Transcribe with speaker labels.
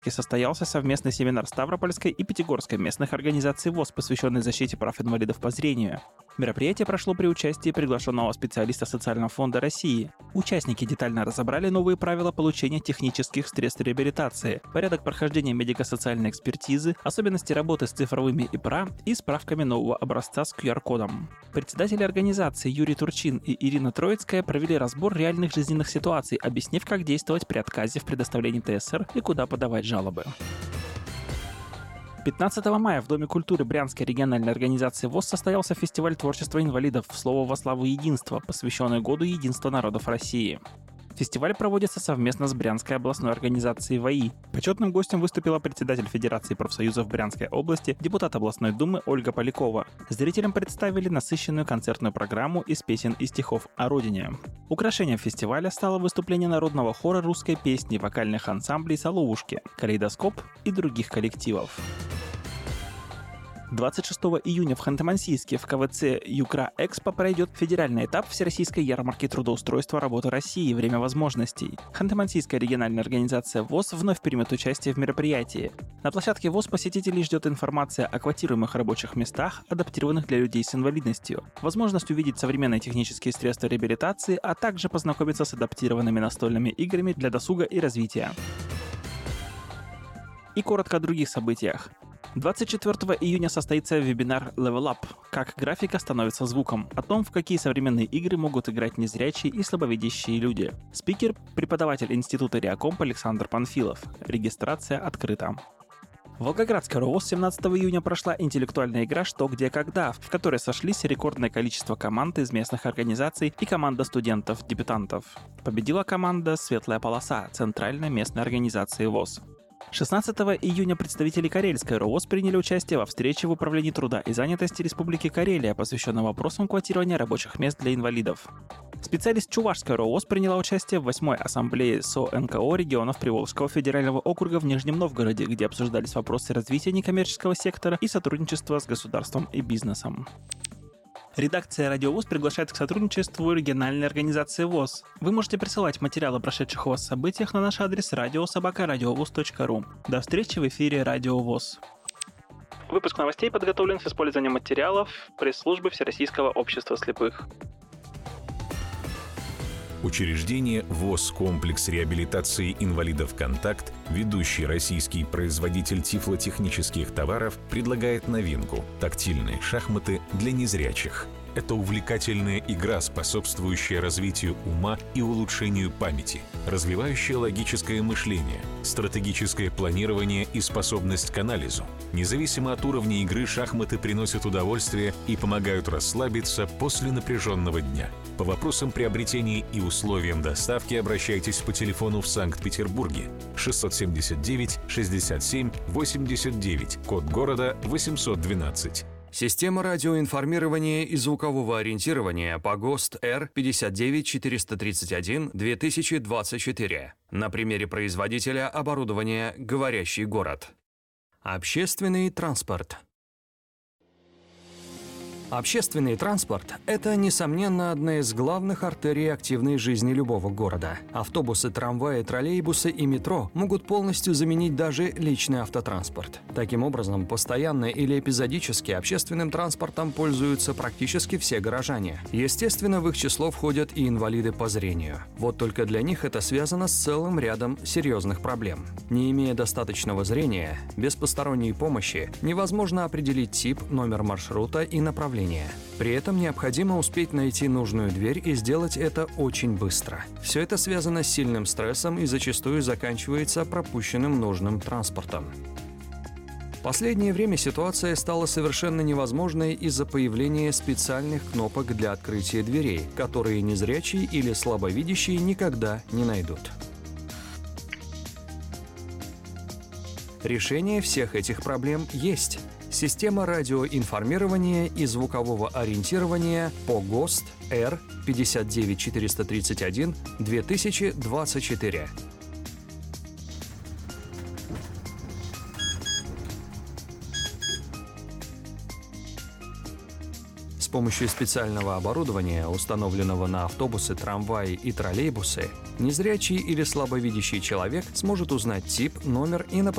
Speaker 1: состоялся совместный семинар Ставропольской и Пятигорской местных организаций ВОС, посвященный защите прав инвалидов по зрению. Мероприятие прошло при участии приглашенного специалиста Социального фонда России. Участники детально разобрали новые правила получения технических средств реабилитации, порядок прохождения медико-социальной экспертизы, особенности работы с цифровыми ИПРА и справками нового образца с QR-кодом. Председатели организации Юрий Турчин и Ирина Троицкая провели разбор реальных жизненных ситуаций, объяснив, как действовать при отказе в предоставлении ТСР и куда подавать жалобы. 15 мая в Доме культуры Брянской региональной организации ВОС состоялся фестиваль творчества инвалидов «Слово во славу единства», посвященный Году единства народов России. Фестиваль проводится совместно с Брянской областной организацией ВАИ. Почетным гостем выступила председатель Федерации профсоюзов Брянской области, депутат областной думы Ольга Полякова. Зрителям представили насыщенную концертную программу из песен и стихов о родине. Украшением фестиваля стало выступление народного хора русской песни, вокальных ансамблей «Соловушки», «Калейдоскоп» и других коллективов. 26 июня в Ханты-Мансийске в КВЦ «Юкра-Экспо» пройдет федеральный этап Всероссийской ярмарки трудоустройства работы России «Время возможностей». Ханты-Мансийская региональная организация ВОС вновь примет участие в мероприятии. На площадке ВОС посетителей ждет информация о квотируемых рабочих местах, адаптированных для людей с инвалидностью, возможность увидеть современные технические средства реабилитации, а также познакомиться с адаптированными настольными играми для досуга и развития. И коротко о других событиях. 24 июня состоится вебинар Level Up «Как графика становится звуком», о том, в какие современные игры могут играть незрячие и слабовидящие люди. Спикер – преподаватель Института Реакомп Александр Панфилов. Регистрация открыта. В Волгоградской РОВОС 17 июня прошла интеллектуальная игра «Что, где, когда», в которой сошлись рекордное количество команд из местных организаций и команда студентов-дебютантов. Победила команда «Светлая полоса» Центральной местной организации ВОС. 16 июня представители Карельской РОВОС приняли участие во встрече в Управлении труда и занятости Республики Карелия, посвященной вопросам квотирования рабочих мест для инвалидов. Специалист Чувашской РОВОС приняла участие в 8-й ассамблее СО-НКО регионов Приволжского федерального округа в Нижнем Новгороде, где обсуждались вопросы развития некоммерческого сектора и сотрудничества с государством и бизнесом. Редакция «Радио ВОС» приглашает к сотрудничеству региональной организации ВОС. Вы можете присылать материалы о прошедших у вас событиях на наш адрес radio@radiovos.ru. До встречи в эфире «Радио ВОС». Выпуск новостей подготовлен с использованием материалов пресс-службы Всероссийского общества слепых.
Speaker 2: Учреждение ВОС «Комплекс реабилитации инвалидов «Контакт», ведущий российский производитель тифлотехнических товаров, предлагает новинку – тактильные шахматы для незрячих. Это увлекательная игра, способствующая развитию ума и улучшению памяти, развивающая логическое мышление, стратегическое планирование и способность к анализу. Независимо от уровня игры, шахматы приносят удовольствие и помогают расслабиться после напряженного дня. По вопросам приобретения и условиям доставки обращайтесь по телефону в Санкт-Петербурге 679 67 89, код города 812.
Speaker 3: Система радиоинформирования и звукового ориентирования по ГОСТ R59431-2024. На примере производителя оборудования «Говорящий город». Общественный транспорт. Общественный транспорт – это, несомненно, одна из главных артерий активной жизни любого города. Автобусы, трамваи, троллейбусы и метро могут полностью заменить даже личный автотранспорт. Таким образом, постоянно или эпизодически общественным транспортом пользуются практически все горожане. Естественно, в их число входят и инвалиды по зрению. Вот только для них это связано с целым рядом серьезных проблем. Не имея достаточного зрения, без посторонней помощи невозможно определить тип, номер маршрута и направление. При этом необходимо успеть найти нужную дверь и сделать это очень быстро. Все это связано с сильным стрессом и зачастую заканчивается пропущенным нужным транспортом. В последнее время ситуация стала совершенно невозможной из-за появления специальных кнопок для открытия дверей, которые незрячие или слабовидящие никогда не найдут. Решение всех этих проблем есть. Система радиоинформирования и звукового ориентирования по ГОСТ R59431-2024. С помощью специального оборудования, установленного на автобусы, трамваи и троллейбусы, Незрячий или слабовидящий человек сможет узнать тип, номер и направление